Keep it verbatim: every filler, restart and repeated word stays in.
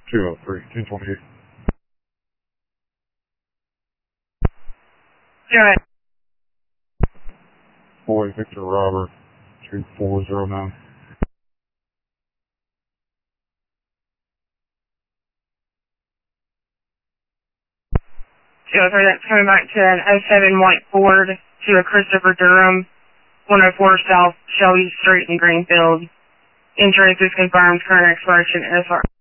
two oh three, ten twenty-eight. Go ahead. Boy, Victor Robert, two four zero nine. two oh three, that's coming back to an oh seven white Ford to a Christopher Durham, one oh four South Shelby Street in Greenfield. Insurance is confirmed, current expiration S R.